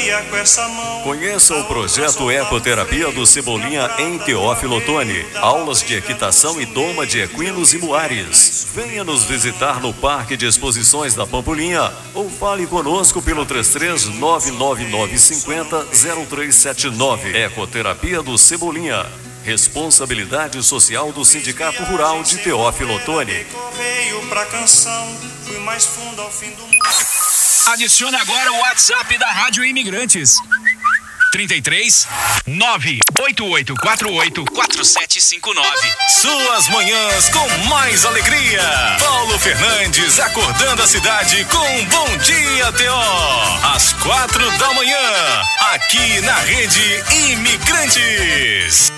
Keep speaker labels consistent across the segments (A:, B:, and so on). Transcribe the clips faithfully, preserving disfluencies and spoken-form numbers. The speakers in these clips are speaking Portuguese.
A: terapia com essa mão.
B: Conheça o projeto Ecoterapia do Cebolinha em Teófilo Otoni. Aulas de equitação e doma de equinos e muares. Venha nos visitar no Parque de Exposições da Pampulinha ou fale conosco pelo três três nove nove nove cinco zero zero três sete nove. Ecoterapia do Cebolinha. Responsabilidade social do Sindicato Rural de Teófilo Otoni.
A: Correio pra canção, fui mais fundo ao fim do mundo.
C: Adicione agora o WhatsApp da Rádio Imigrantes. trinta e três, nove oito oito quatro oito, quatro sete cinco nove.
D: Suas manhãs com mais alegria. Paulo Fernandes acordando a cidade com Bom Dia T O. Às quatro da manhã, aqui na Rede Imigrantes.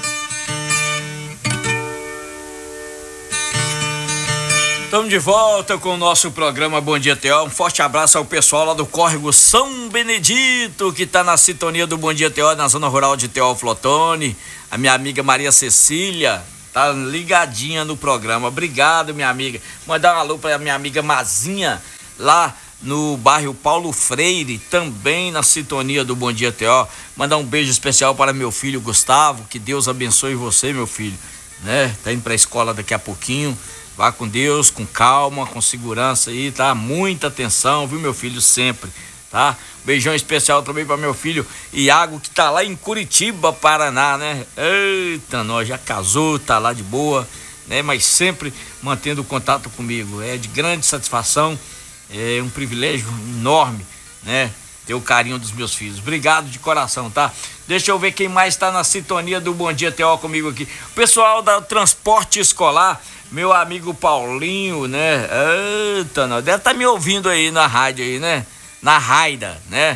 E: Estamos de volta com o nosso programa Bom Dia T O. Um forte abraço ao pessoal lá do Córrego São Benedito, que está na sintonia do Bom Dia T O, na zona rural de Teófilo Otoni. A minha amiga Maria Cecília tá ligadinha no programa. Obrigado, minha amiga. Mandar um alô para a minha amiga Mazinha, lá no bairro Paulo Freire, também na sintonia do Bom Dia T O. Mandar um beijo especial para meu filho Gustavo. Que Deus abençoe você, meu filho, né? Tá indo para a escola daqui a pouquinho. Vá com Deus, com calma, com segurança aí, tá? Muita atenção, viu, meu filho, sempre, tá? Beijão especial também para meu filho Iago, que tá lá em Curitiba, Paraná, né? Eita, nós já casou, tá lá de boa, né? Mas sempre mantendo contato comigo. É de grande satisfação, é um privilégio enorme, né? Ter o carinho dos meus filhos. Obrigado de coração, tá? Deixa eu ver quem mais tá na sintonia do Bom Dia T O comigo aqui. O pessoal do transporte escolar, meu amigo Paulinho, né? Eita, nós deve estar tá me ouvindo aí na rádio aí, né? Na Raida, né?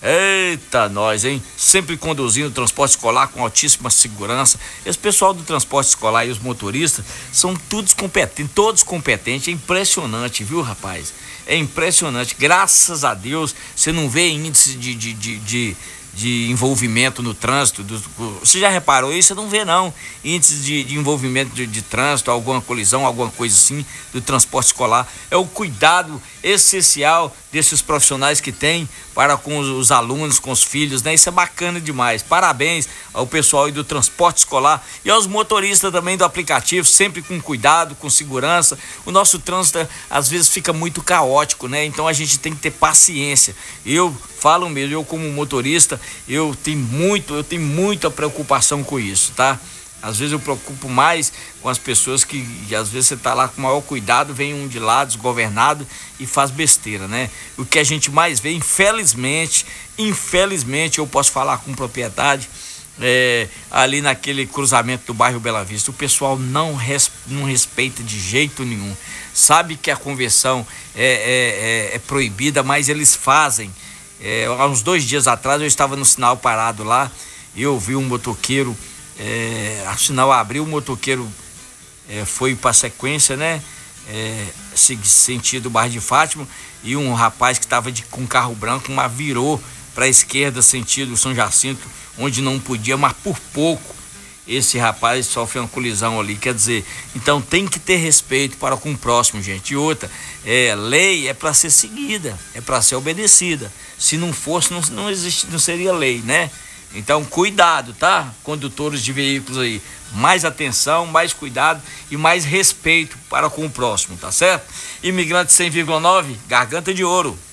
E: Eita, nós, hein? Sempre conduzindo o transporte escolar com altíssima segurança. Esse pessoal do transporte escolar e os motoristas são todos competentes, todos competentes. É impressionante, viu, rapaz? É impressionante. Graças a Deus, você não vê índice de, de, de, de, de envolvimento no trânsito. Do, você já reparou isso? Você não vê, não. Índice de, de envolvimento de, de trânsito, alguma colisão, alguma coisa assim, do transporte escolar. É o cuidado essencial desses profissionais que tem para com os, os alunos, com os filhos, né? Isso é bacana demais. Parabéns ao pessoal aí do transporte escolar e aos motoristas também do aplicativo, sempre com cuidado, com segurança. O nosso trânsito às vezes fica muito caótico, né? Então a gente tem que ter paciência. Eu falo mesmo, eu como motorista, eu tenho muito, eu tenho muita preocupação com isso, tá? Às vezes eu preocupo mais com as pessoas que, que às vezes você tá lá com o maior cuidado, vem um de lá desgovernado e faz besteira, né? O que a gente mais vê, infelizmente, infelizmente, eu posso falar com propriedade, é, ali naquele cruzamento do bairro Bela Vista, o pessoal não, res, não respeita de jeito nenhum. Sabe que a conversão é, é, é, é proibida, mas eles fazem. É, há uns dois dias atrás eu estava no sinal parado lá, e eu vi um motoqueiro. É, o sinal abriu, o motoqueiro é, foi para a sequência, né? É, sentido bairro de Fátima, e um rapaz que estava com carro branco, uma virou para a esquerda, sentido São Jacinto, onde não podia, mas por pouco esse rapaz sofre uma colisão ali. Quer dizer, então tem que ter respeito para com o próximo, gente. E outra, é, lei é para ser seguida, é para ser obedecida. Se não fosse, não, não, existe, não seria lei, né? Então, cuidado, tá? Condutores de veículos aí, mais atenção, mais cuidado e mais respeito para com o próximo, tá certo? Imigrante cem vírgula nove, Garganta de Ouro.